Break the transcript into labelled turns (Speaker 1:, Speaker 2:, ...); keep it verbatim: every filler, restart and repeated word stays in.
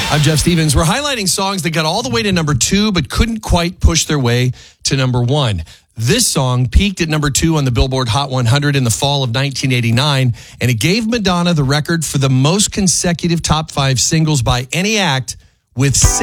Speaker 1: I'm Jeff Stevens. We're highlighting songs that got all the way to number two, but couldn't quite push their way to number one. This song peaked at number two on the Billboard Hot one hundred in the fall of nineteen eighty-nine, and it gave Madonna the record for the most consecutive top five singles by any act with six.